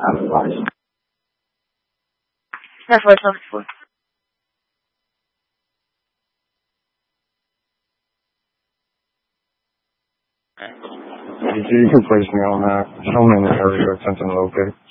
Otherwise. That's what it's for. You can place me on that. I'm in the area of Fenton Located.